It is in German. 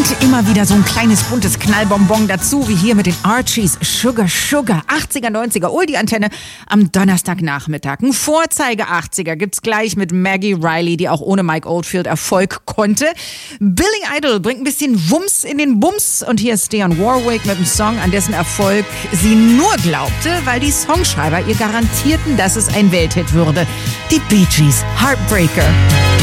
immer wieder so ein kleines buntes Knallbonbon dazu, wie hier mit den Archies Sugar Sugar. 80er, 90er, Oldie-Antenne am Donnerstagnachmittag. Ein Vorzeige-80er gibt's gleich mit Maggie Riley, die auch ohne Mike Oldfield Erfolg konnte. Billy Idol bringt ein bisschen Wumms in den Bums und hier ist Dionne Warwick mit einem Song, an dessen Erfolg sie nur glaubte, weil die Songschreiber ihr garantierten, dass es ein Welthit würde. Die Bee Gees, Heartbreaker.